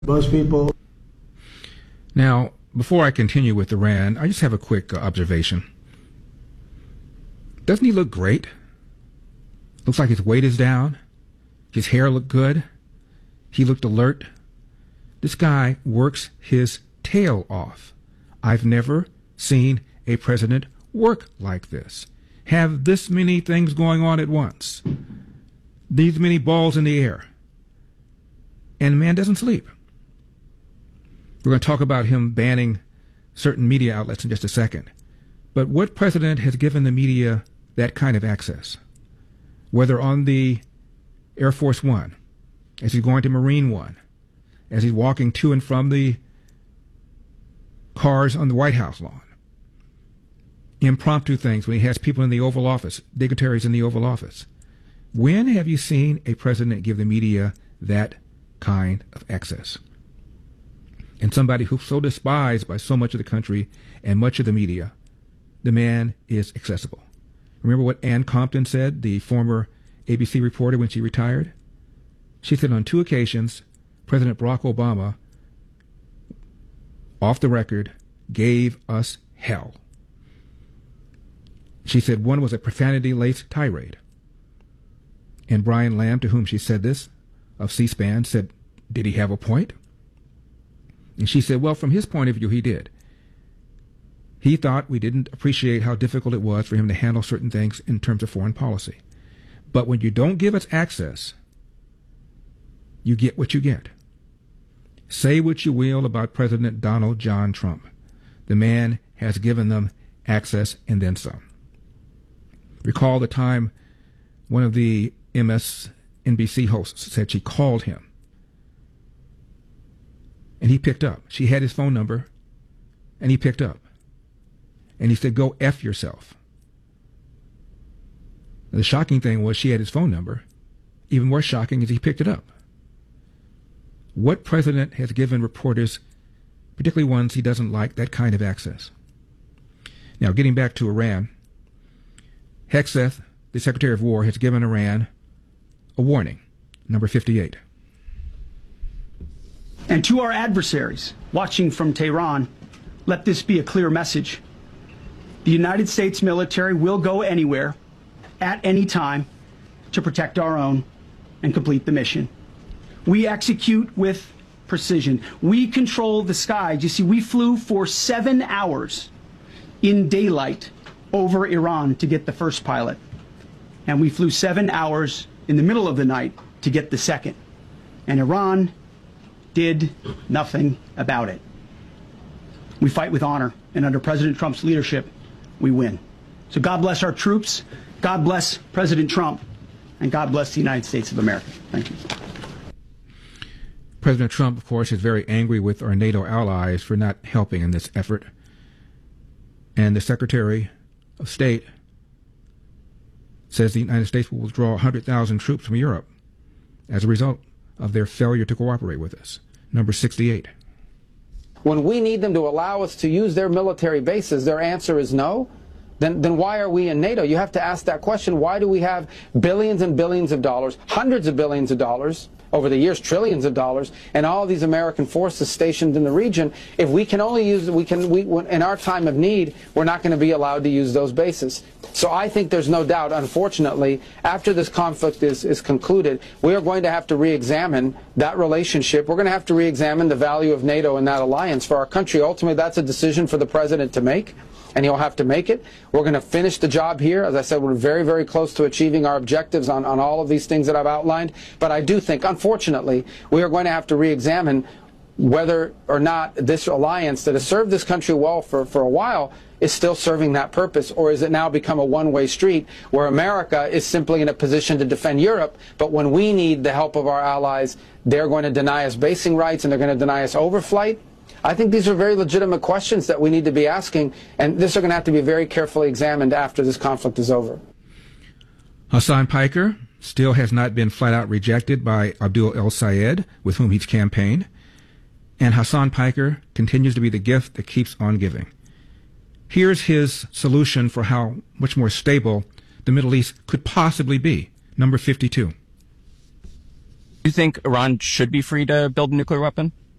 Most people. Now, before I continue with Iran, I just have a quick observation. Doesn't he look great? Looks like his weight is down. His hair looked good. He looked alert. This guy works his tail off. I've never seen a president work like this. Have this many things going on at once. These many balls in the air. And the man doesn't sleep. We're going to talk about him banning certain media outlets in just a second. But what president has given the media that kind of access? Whether on the Air Force One, as he's going to Marine One, as he's walking to and from the cars on the White House lawn, impromptu things when he has people in the Oval Office, dignitaries in the Oval Office. When have you seen a president give the media that kind of access? And somebody who's so despised by so much of the country and much of the media, the man is accessible. Remember what Ann Compton said, the former ABC reporter, when she retired? She said on 2 occasions, President Barack Obama, off the record, gave us hell. She said one was a profanity-laced tirade. And Brian Lamb, to whom she said this, of C-SPAN, said, did he have a point? And she said, well, from his point of view, he did. He thought we didn't appreciate how difficult it was for him to handle certain things in terms of foreign policy. But when you don't give us access, you get what you get. Say what you will about President Donald John Trump. The man has given them access and then some. Recall the time one of the MSNBC hosts said she called him. And he picked up. She had his phone number, and he picked up. And he said, go F yourself. The shocking thing was she had his phone number. Even more shocking is he picked it up. What president has given reporters, particularly ones he doesn't like, that kind of access? Now, getting back to Iran, Hegseth, the Secretary of War, has given Iran a warning, number 58. And to our adversaries watching from Tehran, let this be a clear message. The United States military will go anywhere, at any time, to protect our own and complete the mission. We execute with precision. We control the skies. You see, we flew for 7 hours in daylight over Iran to get the first pilot. And we flew 7 hours in the middle of the night to get the second. And Iran did nothing about it. We fight with honor, and under President Trump's leadership, we win. So God bless our troops, God bless President Trump, and God bless the United States of America. Thank you. President Trump, of course, is very angry with our NATO allies for not helping in this effort. And the Secretary of State says the United States will withdraw 100,000 troops from Europe as a result of their failure to cooperate with us. Number 68. When we need them to allow us to use their military bases, their answer is no. Then why are we in NATO? You have to ask that question. Why do we have billions and billions of dollars, hundreds of billions of dollars, over the years, trillions of dollars, and all these American forces stationed in the region? If we can only use, in our time of need, we're not going to be allowed to use those bases. So I think there's no doubt, unfortunately, after this conflict is concluded, we are going to have to re-examine that relationship. We're going to have to re-examine the value of NATO and that alliance for our country. Ultimately, that's a decision for the president to make, and he'll have to make it. We're going to finish the job here. As I said, we're very, very close to achieving our objectives on all of these things that I've outlined. But I do think, unfortunately, we are going to have to re-examine whether or not this alliance that has served this country well for a while is still serving that purpose, or has it now become a one-way street where America is simply in a position to defend Europe, but when we need the help of our allies, they're going to deny us basing rights and they're going to deny us overflight? I think these are very legitimate questions that we need to be asking, and this are going to have to be very carefully examined after this conflict is over. Hassan Piker still has not been flat-out rejected by Abdul El-Sayed, with whom he's campaigned, and Hassan Piker continues to be the gift that keeps on giving. Here's his solution for how much more stable the Middle East could possibly be. Number 52. Do you think Iran should be free to build a nuclear weapon?